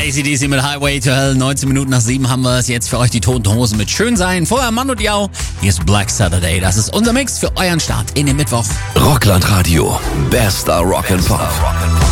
AC/DC mit Highway to Hell. 19 Minuten nach 7 haben wir es jetzt für euch, die Toten Hosen mit Schön sein. Vorher Manu Diao. Hier ist Black Saturday. Das ist unser Mix für euren Start in den Mittwoch. Rockland Radio. Bester Rock'n'Pop.